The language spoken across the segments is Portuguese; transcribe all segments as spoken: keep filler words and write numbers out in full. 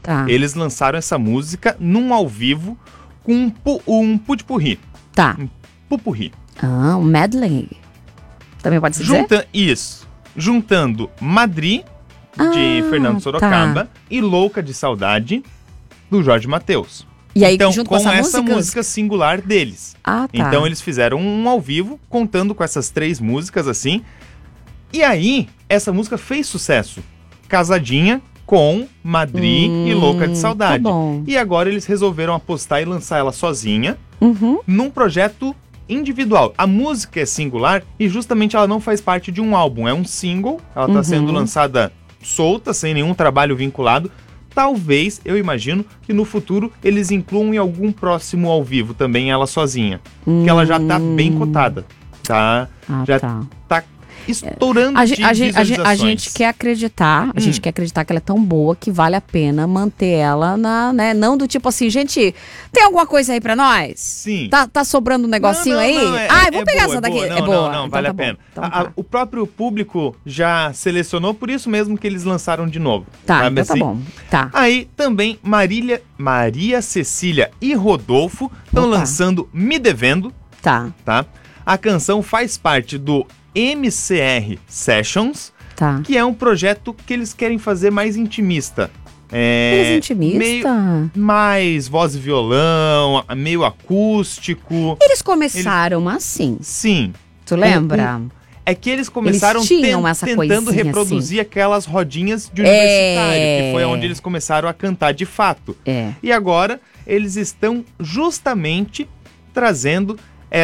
Tá. Eles lançaram essa música num ao vivo com um, pu- um putpurri. Tá. Um pupurri. Ah, um medley. Também pode se dizer? Junta, isso. Juntando Madri, de Ah, Fernando Sorocaba, tá. e Louca de Saudade, do Jorge Mateus. E aí, então, junto com com essa, essa música... música singular deles. Ah, tá. Então, eles fizeram um ao vivo, contando com essas três músicas, assim. E aí, essa música fez sucesso. Casadinha com Madri Hum, e Louca de Saudade. tá bom. E agora eles resolveram apostar e lançar ela sozinha, Uhum. num projeto individual. A música é singular e justamente ela não faz parte de um álbum, é um single, ela está Uhum. sendo lançada solta, sem nenhum trabalho vinculado. Talvez, eu imagino, que no futuro eles incluam em algum próximo ao vivo também ela sozinha. Porque ela já tá bem cotada, tá? Ah, já tá. tá estourando A, de gen- a, gen- a, gen- a visualizações. gente quer acreditar, a Hum. gente quer acreditar que ela é tão boa que vale a pena manter ela na, né? Não do tipo assim, gente, tem alguma coisa aí pra nós? Sim. Tá, tá sobrando um negocinho Não, não, aí? não, é- Ai, é vamos pegar boa, essa daqui. boa. É Não, boa. Não, não, Então vale tá a bom. pena. Então A- tá. a- o próprio público já selecionou, por isso mesmo que eles lançaram de novo. Tá, sabe então tá assim? bom. Tá. Aí também Marília, Maria Cecília e Rodolfo estão Opa. lançando Me Devendo, Tá, tá? A canção faz parte do M C R Sessions, tá. que é um projeto que eles querem fazer mais intimista. É, Eles intimista? meio- mais voz e violão, meio acústico. Eles começaram assim, Sim. tu lembra? É que eles começaram Eles tinham ten- essa tentando coisinha reproduzir aquelas rodinhas de É. universitário, que foi onde eles começaram a cantar de fato. É. E agora eles estão justamente trazendo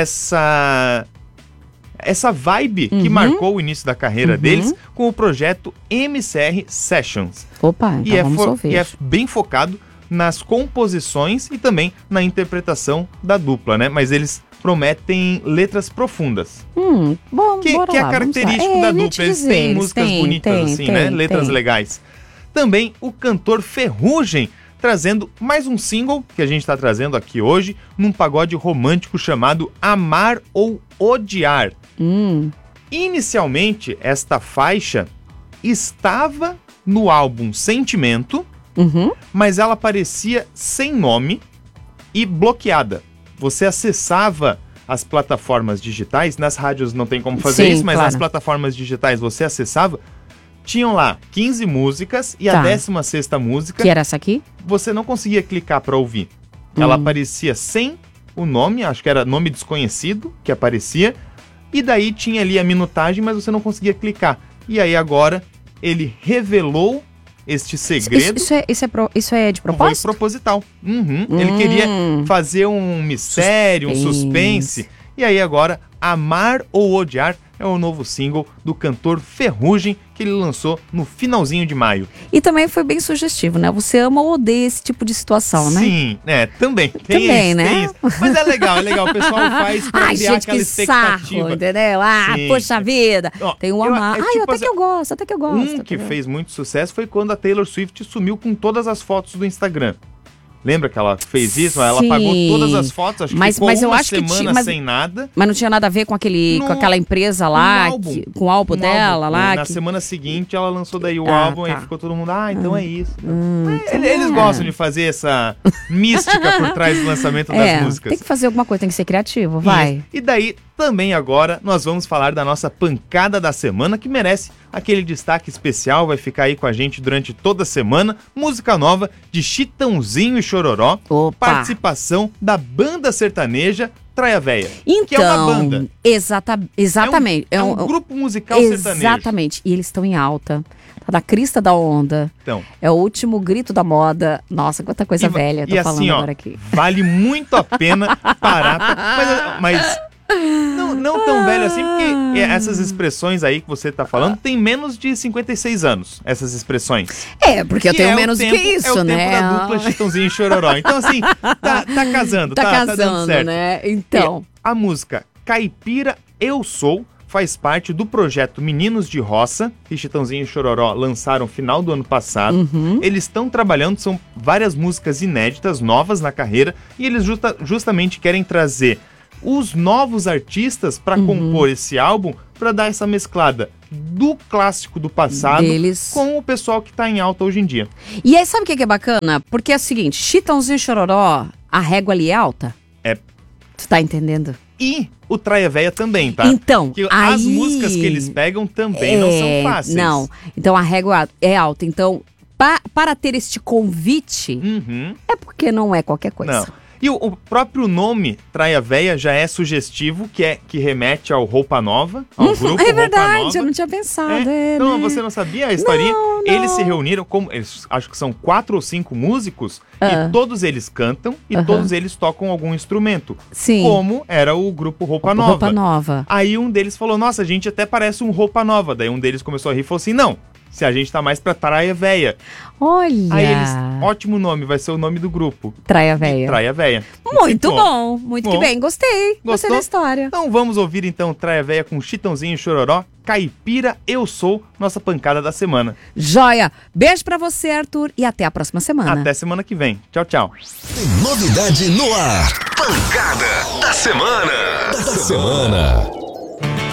essa essa vibe que Uhum. marcou o início da carreira Uhum. deles com o projeto M C R Sessions. Opa, então e, é vamos fo- ouvir. e é bem focado nas composições e também na interpretação da dupla, né? Mas eles prometem letras profundas. Hum, bom, Que, bora que é lá, vamos lá. característico É, da eu ia dupla. te Eles dizer, têm eles músicas têm, bonitas, têm, assim, têm, né? Letras têm. legais. Também o cantor Ferrugem, trazendo mais um single que a gente está trazendo aqui hoje, num pagode romântico chamado Amar ou Odiar. Hum, Inicialmente, esta faixa estava no álbum Sentimento, uhum. mas ela aparecia sem nome e bloqueada. Você acessava as plataformas digitais, nas rádios não tem como fazer Sim, isso, mas claro. nas plataformas digitais você acessava, tinham lá quinze músicas e a Tá. décima sexta música Que era essa aqui? você não conseguia clicar para ouvir. Ela aparecia sem o nome, acho que era nome desconhecido que aparecia, e daí tinha ali a minutagem, mas você não conseguia clicar. E aí agora ele revelou este segredo. Isso, isso, é, isso, é pro- isso é de Foi propósito? proposital. Uhum. Ele Hum. queria fazer um mistério, um Suspense. suspense. E aí agora, Amar ou Odiar é o novo single do cantor Ferrugem que ele lançou no finalzinho de maio. E também foi bem sugestivo, né? Você ama ou odeia esse tipo de situação, né? Sim, é, também. Tem Também, isso, né? tem isso. Mas é legal, é legal. O pessoal faz pra Ai, criar gente, aquela que expectativa. sarro, entendeu? Ah, Sim. poxa vida. Ó, Tem um eu- amar. é Ai, tipo até assim, que eu gosto, até que eu gosto. Um que entendeu? fez muito sucesso foi quando a Taylor Swift sumiu com todas as fotos do Instagram. Lembra que ela fez isso? Ela Sim. apagou todas as fotos, acho que Mas- ficou mas eu uma acho que semana tinha- mas- sem nada. Mas não tinha nada a ver com, aquele, No- com aquela empresa lá, Um álbum. que- com o álbum Um dela álbum. lá. Na que- semana seguinte ela lançou daí o Ah, álbum tá. e ficou todo mundo, ah, então é isso. Hum, É, ele- Eles é. gostam de fazer essa mística por trás do lançamento É, das músicas. tem que fazer alguma coisa, tem que ser criativo, vai. Isso. E daí, também agora, nós vamos falar da nossa pancada da semana, que merece aquele destaque especial, vai ficar aí com a gente durante toda a semana. Música nova de Chitãozinho e Chororó, Opa. participação da banda sertaneja Traia Véia, Então, que é uma banda. Exata, exatamente. É um, é um grupo musical sertanejo. Exatamente. E eles estão em alta. Tá na crista da onda. Então, É o último grito da moda. Nossa, quanta coisa e, va- velha eu tô e falando assim, ó, agora aqui. vale muito a pena parar. Pra, mas mas não, não tão velho assim, porque essas expressões aí que você tá falando tem menos de cinquenta e seis anos, essas expressões. É, porque eu Que tenho é o menos tempo- que isso, é o né? tempo da dupla Chitãozinho e Chororó. Então, assim, tá, tá casando, Tá tá, tá dando casando, certo. né? Então. E a música Caipira Eu Sou faz parte do projeto Meninos de Roça, que Chitãozinho e Chororó lançaram no final do ano passado. Uhum. Eles estão trabalhando, são várias músicas inéditas, novas na carreira, e eles justa- justamente querem trazer os novos artistas para Uhum. compor esse álbum, para dar essa mesclada do clássico do passado Deles. com o pessoal que tá em alta hoje em dia. E aí, sabe o que que é bacana? Porque é o seguinte, Chitãozinho e Chororó, a régua ali é alta? É. Tu tá entendendo? E o Traia Véia também, tá? Então, que aí... as músicas que eles pegam também não são fáceis. Não, então a régua é alta. Então, pa, para ter este convite, Uhum. é porque não é qualquer coisa. Não. E o, o próprio nome Traia Véia já é sugestivo, que é que remete ao Roupa Nova, ao grupo É Roupa verdade, Nova. eu não tinha pensado. É. É, Então, né? você não sabia a historinha? Não, Eles não. se reuniram, como eles, acho que são quatro ou cinco músicos, Ah. e todos eles cantam e Aham. todos eles tocam algum instrumento. Sim. Como era o grupo Roupa Nova. Roupa Nova. Aí um deles falou, nossa, a gente até parece um Roupa Nova. Daí um deles começou a rir e falou assim, não, se a gente tá mais pra Traia Véia. Olha. Aí eles, ótimo nome, vai ser o nome do grupo. Traia Véia. Traia Véia. Muito bom, muito Bom. que bem. Gostei. Gostei Gostou? da história. Então vamos ouvir então Traia Véia com Chitãozinho e Chororó, Caipira Eu Sou, nossa pancada da semana. Joia. Beijo pra você, Arthur, e até a próxima semana. Até semana que vem. Tchau, tchau. Tem novidade no ar. Pancada da semana. Da semana.